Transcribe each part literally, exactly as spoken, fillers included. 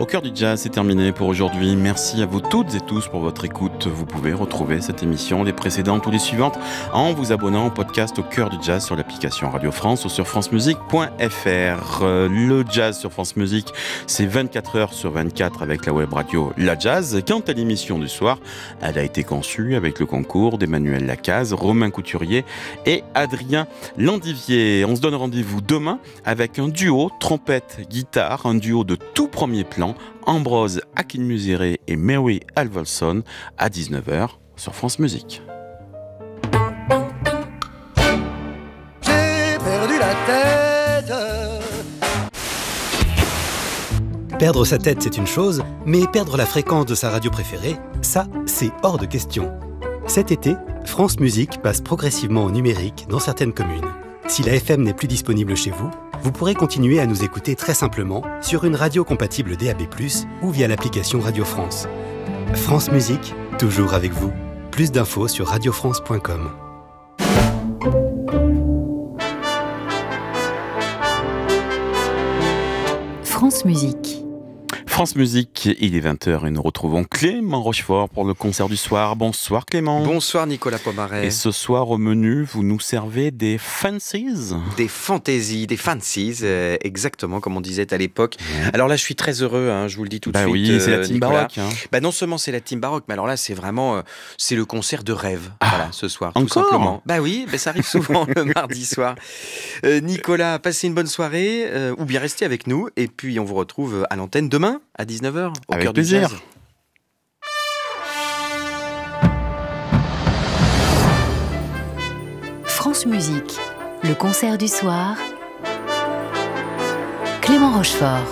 Au cœur du jazz, c'est terminé pour aujourd'hui. Merci à vous toutes et tous pour votre écoute. Vous pouvez retrouver cette émission, les précédentes ou les suivantes, en vous abonnant au podcast Au cœur du jazz sur l'application Radio France ou sur france musique point f r. Le jazz sur France Musique, c'est vingt-quatre heures sur vingt-quatre avec la web radio La Jazz. Quant à l'émission du soir, elle a été conçue avec le concours d'Emmanuel Lacaze, Romain Couturier et Adrien Landivier. On se donne rendez-vous demain avec un duo trompette-guitare, un duo de tout premier plan, Ambrose Akinmusire et Mary Alverson à dix-neuf heures sur France Musique. J'ai perdu la tête. Perdre sa tête, c'est une chose, mais perdre la fréquence de sa radio préférée, ça, c'est hors de question. Cet été, France Musique passe progressivement au numérique dans certaines communes. Si la F M n'est plus disponible chez vous, vous pourrez continuer à nous écouter très simplement sur une radio compatible D A B plus, ou via l'application Radio France. France Musique, toujours avec vous. Plus d'infos sur radio france point com. France Musique. France Musique, il est vingt heures et nous retrouvons Clément Rochefort pour le concert du soir. Bonsoir Clément. Bonsoir Nicolas Pomaret. Et ce soir au menu, vous nous servez des fancies. Des fantaisies, des fancies, euh, exactement comme on disait à l'époque. Mmh. Alors là, je suis très heureux, hein, je vous le dis tout de bah suite. Oui, c'est la team Nicolas. baroque. Hein. Bah non seulement c'est la team baroque, mais alors là, c'est vraiment euh, c'est le concert de rêve. Ah, voilà, ce soir, encore tout simplement. Bah oui, bah ça arrive souvent le mardi soir. Euh, Nicolas, passez une bonne soirée, euh, ou bien restez avec nous, et puis on vous retrouve à l'antenne demain à dix-neuf heures. Au Avec cœur plaisir. Du jazz. France Musique, le concert du soir. Clément Rochefort.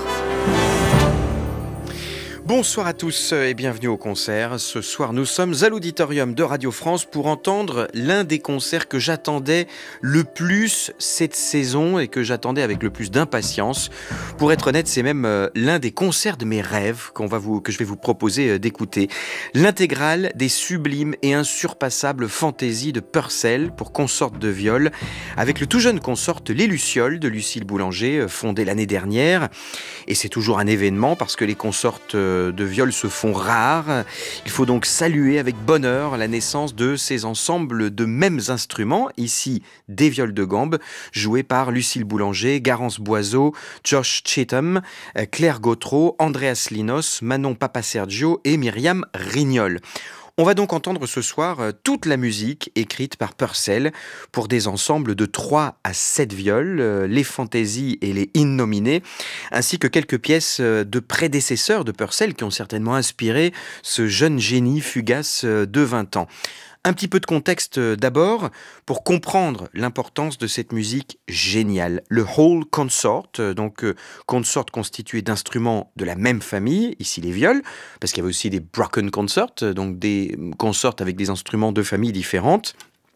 Bonsoir à tous et bienvenue au concert. Ce soir, nous sommes à l'auditorium de Radio France pour entendre l'un des concerts que j'attendais le plus cette saison et que j'attendais avec le plus d'impatience. Pour être honnête, c'est même l'un des concerts de mes rêves qu'on va vous, que je vais vous proposer d'écouter. L'intégrale des sublimes et insurpassables fantaisies de Purcell pour consort de viol, avec le tout jeune consort Les Lucioles de Lucille Boulanger, fondé l'année dernière. Et c'est toujours un événement parce que les consorts de viol se font rares. Il faut donc saluer avec bonheur la naissance de ces ensembles de mêmes instruments, ici des viols de gambe, joués par Lucille Boulanger, Garance Boiseau, Josh Cheatham, Claire Gautreau, Andreas Linos, Manon Papasergio et Myriam Rignol. On va donc entendre ce soir toute la musique écrite par Purcell pour des ensembles de trois à sept viols, les fantaisies et les innominés, ainsi que quelques pièces de prédécesseurs de Purcell qui ont certainement inspiré ce jeune génie fugace de vingt ans. Un petit peu de contexte d'abord pour comprendre l'importance de cette musique géniale. Le whole consort, donc euh, consort constitué d'instruments de la même famille, ici les viols, parce qu'il y avait aussi des broken consorts, donc des consorts avec des instruments de familles différentes.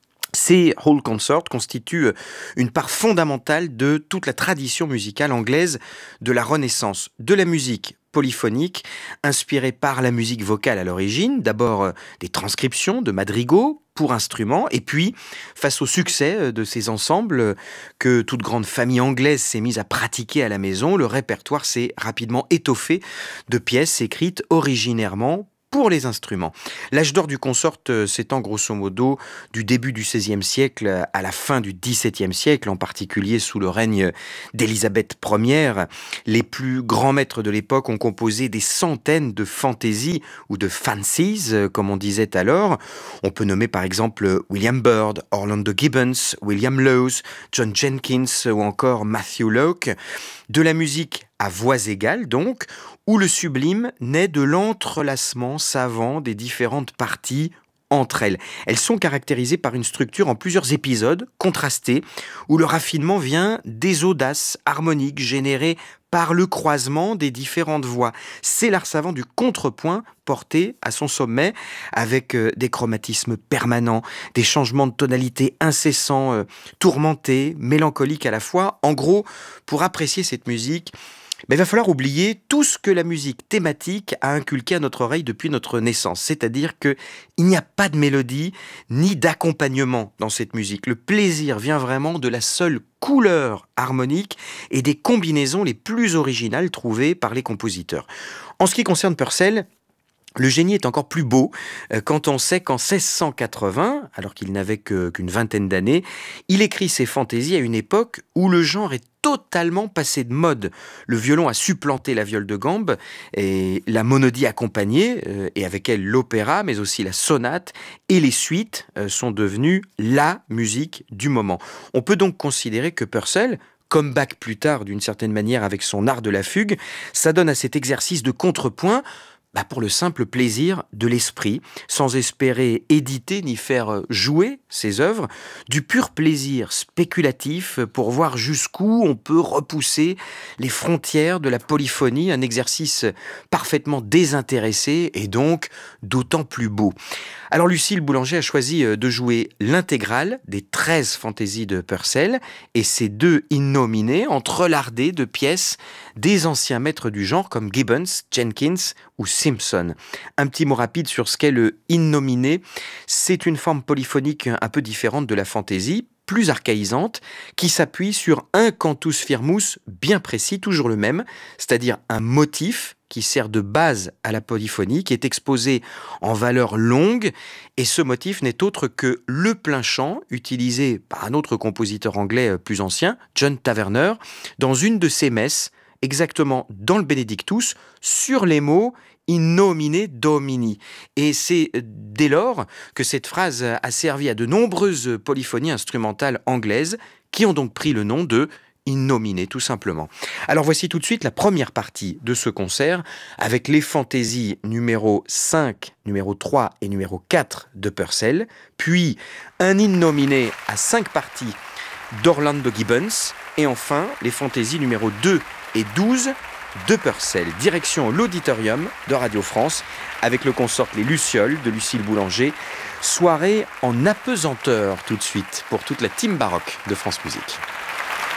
Ces whole consorts constituent une part fondamentale de toute la tradition musicale anglaise de la Renaissance, de la musique polyphonique, inspirée par la musique vocale à l'origine, d'abord euh, des transcriptions de madrigaux pour instruments, et puis, face au succès de ces ensembles euh, que toute grande famille anglaise s'est mise à pratiquer à la maison, le répertoire s'est rapidement étoffé de pièces écrites originairement pour les instruments. L'âge d'or du consort s'étend grosso modo du début du seizième siècle à la fin du dix-septième siècle, en particulier sous le règne d'Élisabeth Première. Les plus grands maîtres de l'époque ont composé des centaines de fantaisies ou de fancies, comme on disait alors. On peut nommer par exemple William Byrd, Orlando Gibbons, William Lowes, John Jenkins ou encore Matthew Locke. De la musique à voix égale donc, où le sublime naît de l'entrelacement savant des différentes parties entre elles. Elles sont caractérisées par une structure en plusieurs épisodes, contrastés, où le raffinement vient des audaces harmoniques générées par le croisement des différentes voix. C'est l'art savant du contrepoint porté à son sommet, avec euh, des chromatismes permanents, des changements de tonalité incessants, euh, tourmentés, mélancoliques à la fois. En gros, pour apprécier cette musique, mais il va falloir oublier tout ce que la musique thématique a inculqué à notre oreille depuis notre naissance. C'est-à-dire qu'il n'y a pas de mélodie ni d'accompagnement dans cette musique. Le plaisir vient vraiment de la seule couleurs harmoniques et des combinaisons les plus originales trouvées par les compositeurs. En ce qui concerne Purcell, le génie est encore plus beau quand on sait qu'en seize cent quatre-vingts, alors qu'il n'avait que, qu'une vingtaine d'années, il écrit ses fantaisies à une époque où le genre est totalement passé de mode. Le violon a supplanté la viole de gambe et la monodie accompagnée, euh, et avec elle l'opéra, mais aussi la sonate et les suites euh, sont devenues la musique du moment. On peut donc considérer que Purcell, comme Bach plus tard d'une certaine manière avec son art de la fugue, s'adonne à cet exercice de contrepoint Bah pour le simple plaisir de l'esprit, sans espérer éditer ni faire jouer ses œuvres, du pur plaisir spéculatif pour voir jusqu'où on peut repousser les frontières de la polyphonie, un exercice parfaitement désintéressé et donc d'autant plus beau. Alors Lucille Boulanger a choisi de jouer l'intégrale des treize fantaisies de Purcell et ces deux innominés entrelardés de pièces des anciens maîtres du genre comme Gibbons, Jenkins ou Simpson. Un petit mot rapide sur ce qu'est le innominé. C'est une forme polyphonique un peu différente de la fantaisie, plus archaïsante, qui s'appuie sur un cantus firmus bien précis, toujours le même, c'est-à-dire un motif qui sert de base à la polyphonie, qui est exposé en valeur longue, et ce motif n'est autre que le plein chant, utilisé par un autre compositeur anglais plus ancien, John Taverner, dans une de ses messes, exactement dans le Benedictus, sur les mots « in nomine Domini ». Et c'est dès lors que cette phrase a servi à de nombreuses polyphonies instrumentales anglaises, qui ont donc pris le nom de in nomine, tout simplement. Alors voici tout de suite la première partie de ce concert, avec les fantaisies numéro cinq, numéro trois et numéro quatre de Purcell, puis un in nomine à cinq parties d'Orlando Gibbons, et enfin les fantaisies numéro deux et douze de Purcell. Direction l'auditorium de Radio France avec le consort Les Lucioles de Lucille Boulanger. Soirée en apesanteur tout de suite pour toute la team baroque de France Musique.